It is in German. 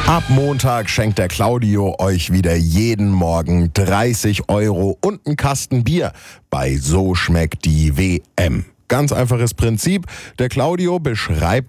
Ab Montag schenkt der Claudio euch wieder jeden Morgen 30 € und einen Kasten Bier bei So schmeckt die WM. Ganz einfaches Prinzip. Der Claudio beschreibt